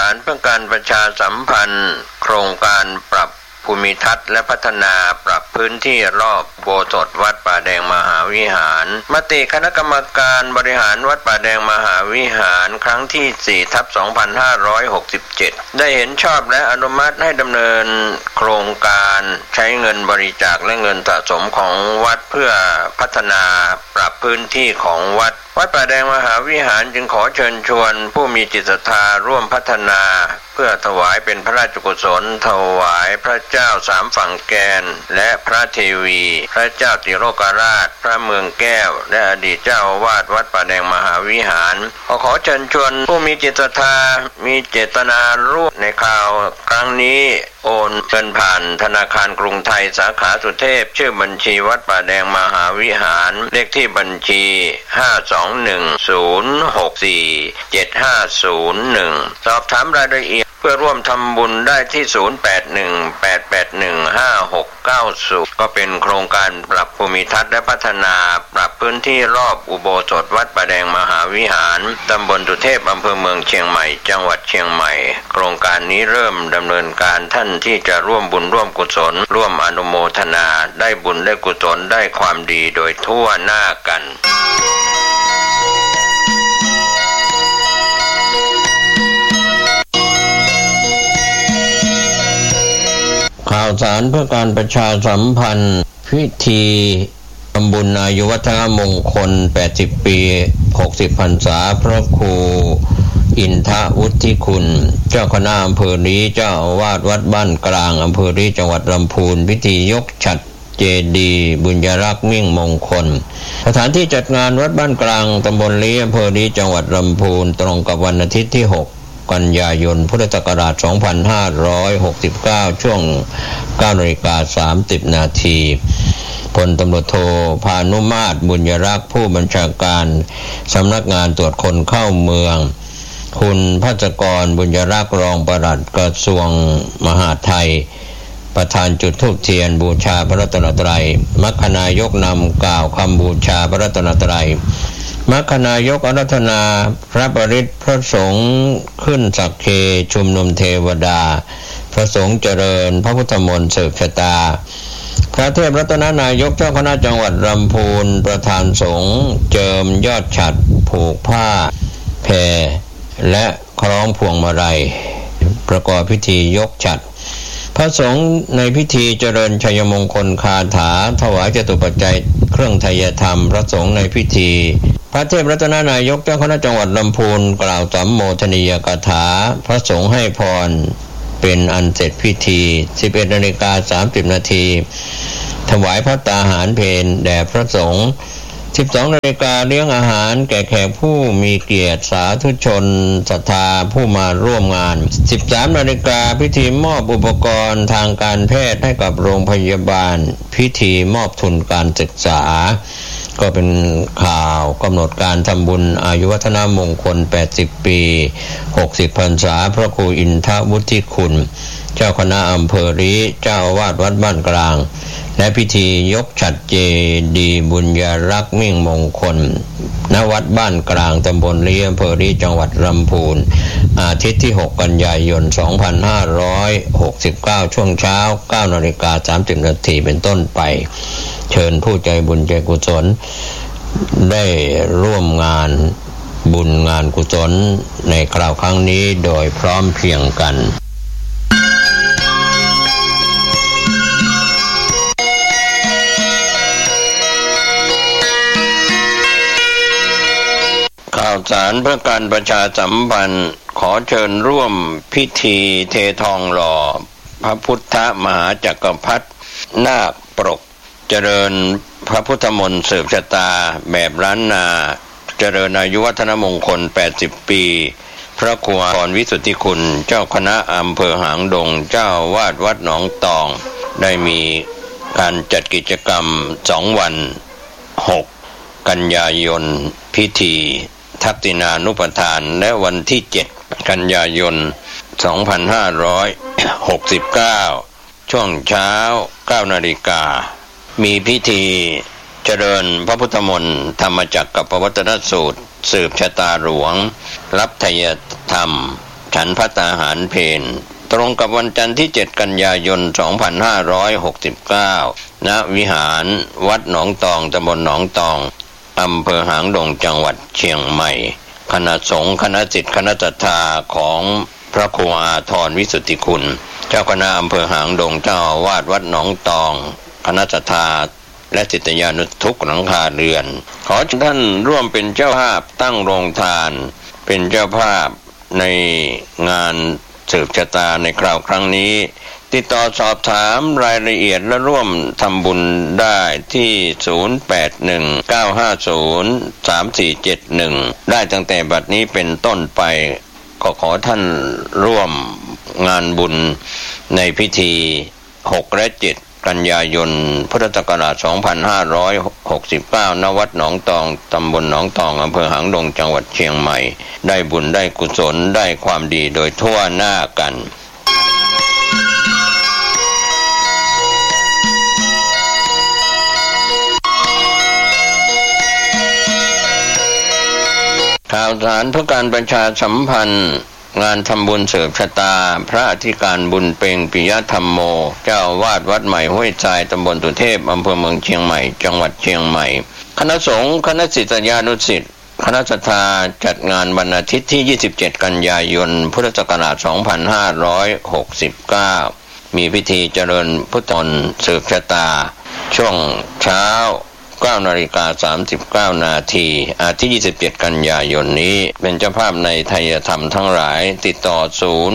ารเพื่อการประชาสัมพันธ์โครงการปรับภูมิทัศน์และพัฒนาปรับพื้นที่รอบอุโบสถวัดป่าแดงมหาวิหารมติคณะกรรมการบริหารวัดป่าแดงมหาวิหารครั้งที่ 4/2567 ได้เห็นชอบและอนุมัติให้ดำเนินโครงการใช้เงินบริจาคและเงินสะสมของวัดเพื่อพัฒนาปรับพื้นที่ของวัดป่าแดงมหาวิหารจึงขอเชิญชวนผู้มีจิตศรัทธาร่วมพัฒนาเพื่อถวายเป็นพระราชกุศลถวายพระเจ้าสามฝั่งแกนและพระเทวีพระเจ้าติโลกราชพระเมืองแก้วและอดีตเจ้าอาวาสวัดป่าแดงมหาวิหารขอเชิญชวนผู้มีจิตศรัทธามีเจตนาร่วมในข่าวครั้งนี้โอนเงินผ่านธนาคารกรุงไทยสาขาสุเทพชื่อบัญชีวัดป่าแดงมหาวิหารเลขที่บัญชี521064750สอบถามรายละเอียดเพื่อร่วมทำบุญได้ที่0818815690ก็เป็นโครงการปรับภูมิทัศน์และพัฒนาปรับพื้นที่รอบอุโบสถวัดป่าแดงมหาวิหารตำบลสุเทพอำเภอเมืองเชียงใหม่จังหวัดเชียงใหม่โครงการนี้เริ่มดำเนินการท่านที่จะร่วมบุญร่วมกุศลร่วมอนุโมทนาได้บุญได้กุศลได้ความดีโดยทั่วหน้ากันข่าวสารเพื่อการประชาสัมพันธ์พิธีทำบุญอายุวัฒนมงคล80ปี60พรรษาพระครูอินทวุฒิคุณเจ้าคณะอำเภอลี้เจ้าอาวาสวัดบ้านกลางอำเภอลี้จังหวัดลำพูนพิธียกฉัตรเจดีย์บุญยรักษ์มิ่งมงคลสถานที่จัดงานวัดบ้านกลางตำบลลี้อำเภอลี้จังหวัดลำพูนตรงกับวันอาทิตย์ที่6กันยายนพุทธศักราช2569ช่วง 9:30 นาทีพลตำรวจโทพานุมาตรบุญยรักษ์ผู้บัญชาการสำนักงานตรวจคนเข้าเมืองคุณภัสกรบุญยรักษ์รองปลัดกระทรวงมหาดไทยประธานจุดธูปเทียนบูชาพระรัตนตรัยมัคคณายกนำกล่าวคำบูชาพระรัตนตรัยมัคคณายกอาราธนาพระปริตรพระสงฆ์ขึ้นสักเคชุมนุมเทวดาพระสงฆ์เจริญพระพุทธมนต์สืบชะตาพระเทพรัตนนายกเจ้าคณะจังหวัดลำพูนประธานสงฆ์เจิมยอดฉัตรผูกผ้าแพรและคล้องพวงมาลัยประกอบพิธียกฉัตรพระสงฆ์ในพิธีเจริญชัยมงคลคาถาถวายจตุปัจจัยเครื่องไทยธรรมพระสงฆ์ในพิธีพระเทพรัตนนายกเจ้าคณะจังหวัดลำพูนกล่าวสัมโมทนียกถาพระสงฆ์ให้พรเป็นอันเสร็จพิธี 11:30 นาทีถวายภัตตาหารเพลแด่พระสงฆ์ 12 นาฬิกาเลี้ยงอาหารแก่แขกผู้มีเกียรติสาธุชนศรัทธาผู้มาร่วมงาน 13 นาฬิกาพิธีมอบอุปกรณ์ทางการแพทย์ให้กับโรงพยาบาลพิธีมอบทุนการศึกษาก็เป็นข่าวกำหนดการทำบุญอายุวัฒนมงคล80ปี60พรรษาพระครูอินทวุฒิคุณเจ้าคณะอำเภอลี้เจ้าอาวาสวัดบ้านกลางและพิธียกฉัตรเจดีย์บุญยรักษ์มิ่งมงคลณวัดบ้านกลางตำบลลี้อำเภอลี้จังหวัดลำพูนอาทิตย์ที่6กันยายน2569ช่วงเช้า 9:30 นาทีเป็นต้นไปเชิญผู้ใจบุญใจกุศลได้ร่วมงานบุญงานกุศลในคราวครั้งนี้โดยพร้อมเพรียงกันข่าวสารเพื่อการประชาสัมพันธ์ขอเชิญร่วมพิธีเททองหล่อพระพุทธมหาจักรพรรดินาคปรกเจริญพระพุทธมนต์สืบชะตาแบบล้านนาเจริญอายุวัฒนมงคล80ปีพระครูพรวิสุทธิคุณเจ้าคณะอำเภอหางดงเจ้าวาดวัดหนองตองได้มีการจัดกิจกรรม2วัน6กันยายนพิธีทักษิณานุปทานและวันที่7กันยายน2569ช่วงเช้า 9 นาฬิกามีพิธีเจริญพระพุทธมนต์ธรรมจักรกับปวัตตนสูตรสืบชะตาหลวงรับไทยธรรมฉันภัตตาหารเพลตรงกับวันจันทร์ที่7กันยายน2569ณวิหารวัดหนองตองตำบลหนองตองอำเภอหางดงจังหวัดเชียงใหม่คณะสงฆ์คณะศิษย์คณะศรัทธาของพระครูอาทรวิสุทธิคุณเจ้าคณะอำเภอหางดงเจ้าอาวาสวัดหนองตองคณะศรัทธาและศิษยานุศิษย์ทุกหลังคาเรือนขอท่านร่วมเป็นเจ้าภาพตั้งโรงทานเป็นเจ้าภาพในงานสืบชะตาในคราวครั้งนี้ติดต่อสอบถามรายละเอียดและร่วมทำบุญได้ที่0819503471ได้ตั้งแต่บัดนี้เป็นต้นไปขอท่านร่วมงานบุญในพิธี6และ7กันยายนพุทธศักราช2569ณวัดหนองตองตำบลหนองตองอำเภอหางดงจังหวัดเชียงใหม่ได้บุญได้กุศลได้ความดีโดยทั่วหน้ากันข่าวสารเพื่อการประชาสัมพันธ์งานทำบุญเสริมชะตาพระอธิการบุญเพ็งปิยธรรมโมเจ้าอาวาสวัดใหม่ห้วยทรายตำบลสุเทพอำเภอเมืองเชียงใหม่จังหวัดเชียงใหม่คณะสงฆ์คณะศิษยานุศิษย์คณะศรัทธาจัดงานวันอาทิตย์ที่27กันยายนพุทธศักราช2569มีพิธีเจริญพุทธมนต์เสริมชะตาช่วงเช้า9:39 นาทีอาทิตย์27กันยายนนี้เป็นเจ้าภาพในไทยธรรมทั้งหลายติดต่อ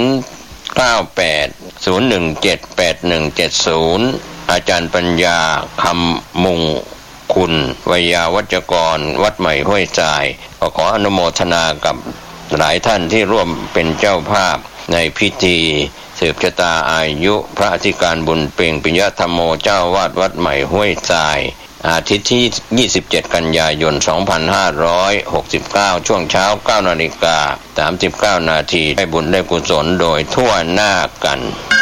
0980178170อาจารย์ปัญญาคำมุงคุณวิยาวัจกรวัดใหม่ห้วยทรายขออนุโมทนากับหลายท่านที่ร่วมเป็นเจ้าภาพในพิธีสืบชะตาอายุพระอธิการบุญเพ็งปิยธรรมโมเจ้าวาดวัดใหม่ห้วยทรายอาทิตย์ที่27กันยายน2569ช่วงเช้า 9:39 นาทีได้บุญได้กุศลโดยทั่วหน้ากัน